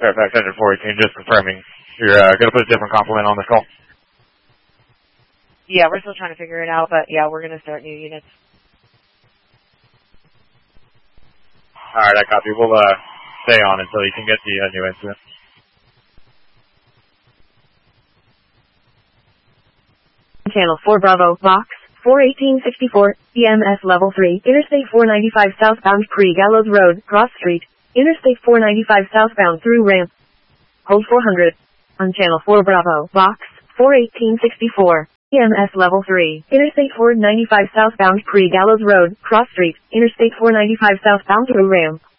Fairfax Engine 418, just confirming. You're going to put a different complement on this call? Yeah, we're still trying to figure it out, but yeah, we're going to start new units. Alright, I copy. We'll stay on until you can get the new incident. Channel 4 Bravo, Box 41864, EMS Level 3, Interstate 495 southbound Pre-Gallows Road, Cross Street, Interstate 495 southbound through ramp. Hold 400. On Channel 4 Bravo, Box 41864, EMS Level 3, Interstate 495 southbound Pre-Gallows Road, Cross Street, Interstate 495 southbound through ramp.